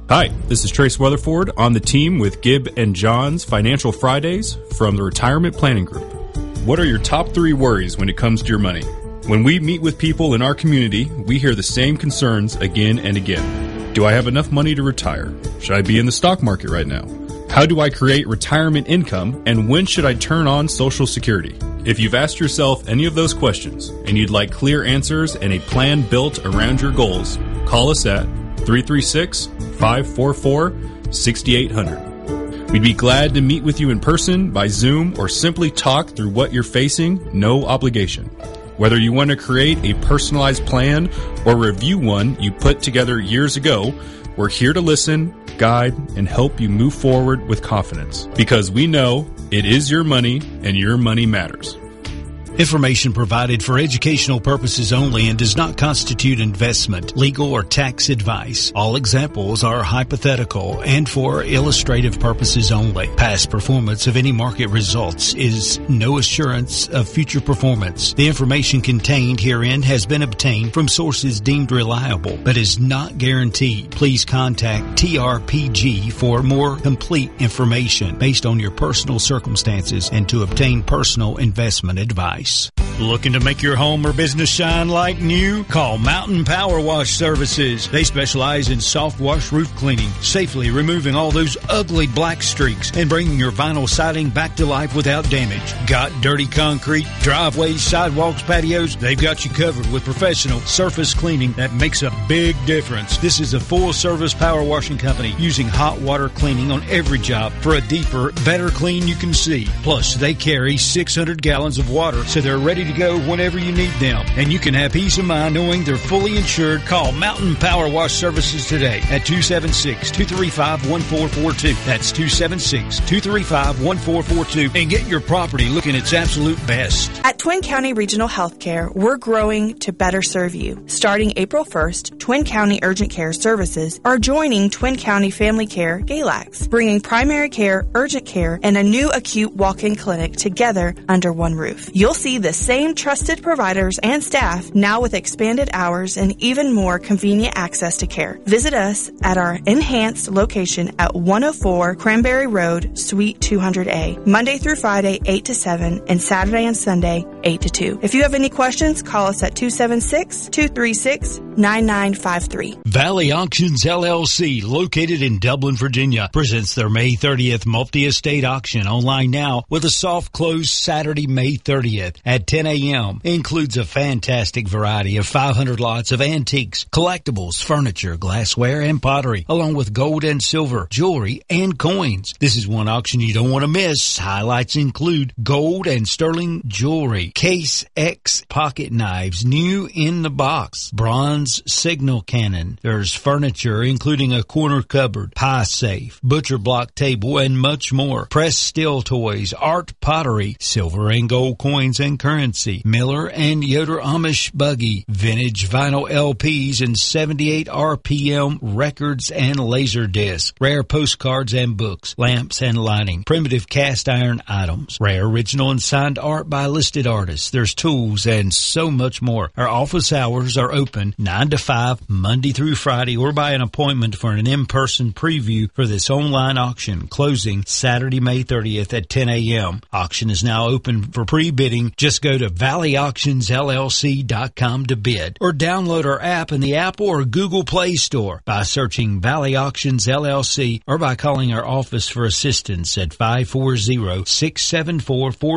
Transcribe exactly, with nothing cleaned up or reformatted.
Hi, this is Trace Weatherford on the team with Gibb and John's Financial Fridays from the Retirement Planning Group. What are your top three worries when it comes to your money? When we meet with people in our community, we hear the same concerns again and again. Do I have enough money to retire? Should I be in the stock market right now? How do I create retirement income? And when should I turn on Social Security? If you've asked yourself any of those questions and you'd like clear answers and a plan built around your goals, call us at three three six, five four four, six eight zero zero. We'd be glad to meet with you in person, by Zoom, or simply talk through what you're facing, no obligation. Whether you want to create a personalized plan or review one you put together years ago, we're here to listen, guide, and help you move forward with confidence. Because we know it is your money and your money matters. Information provided for educational purposes only and does not constitute investment, legal, or tax advice. All examples are hypothetical and for illustrative purposes only. Past performance of any market results is no assurance of future performance. The information contained herein has been obtained from sources deemed reliable, but is not guaranteed. Please contact T R P G for more complete information based on your personal circumstances and to obtain personal investment advice. Looking to make your home or business shine like new? Call Mountain Power Wash Services. They specialize in soft wash roof cleaning, safely removing all those ugly black streaks and bringing your vinyl siding back to life without damage. Got dirty concrete, driveways, sidewalks, patios? They've got you covered with professional surface cleaning that makes a big difference. This is a full-service power washing company using hot water cleaning on every job for a deeper, better clean you can see. Plus, they carry six hundred gallons of water, so they're ready to go whenever you need them. And you can have peace of mind knowing they're fully insured. Call Mountain Power Wash Services today at two seven six, two three five, one four four two. That's two seven six, two three five, one four four two. And get your property looking its absolute best. At Twin County Regional Healthcare, we're growing to better serve you. Starting April first, Twin County Urgent Care Services are joining Twin County Family Care Galax, bringing primary care, urgent care, and a new acute walk-in clinic together under one roof. You'll see the same trusted providers and staff now with expanded hours and even more convenient access to care. Visit us at our enhanced location at one oh four Cranberry Road, Suite two hundred A, Monday through Friday, eight to seven, and Saturday and Sunday, eight to two. If you have any questions, call us at two seven six, two three six, nine nine five three. Valley Auctions L L C, located in Dublin, Virginia, presents their May thirtieth multi-estate auction online now with a soft close Saturday, May thirtieth at ten a.m. Includes a fantastic variety of five hundred lots of antiques, collectibles, furniture, glassware, and pottery, along with gold and silver, jewelry, and coins. This is one auction you don't want to miss. Highlights include gold and sterling jewelry, Case X pocket knives, new in the box, bronze signal cannon. There's furniture, including a corner cupboard, pie safe, butcher block table, and much more. Pressed steel toys, art pottery, silver and gold coins and currency, Miller and Yoder Amish buggy, vintage vinyl L Ps and seventy-eight R P M records and laser discs, rare postcards and books, lamps and lighting, primitive cast iron items, rare original and signed art by listed artists. There's tools and so much more. Our office hours are open nine to five, Monday through Friday, or by an appointment for an in-person preview for this online auction, closing Saturday, May thirtieth at ten a.m. Auction is now open for pre-bidding. Just go to valley auctions L L C dot com to bid, or download our app in the Apple or Google Play Store by searching Valley Auctions L L C, or by calling our office for assistance at five four zero, six seven four, four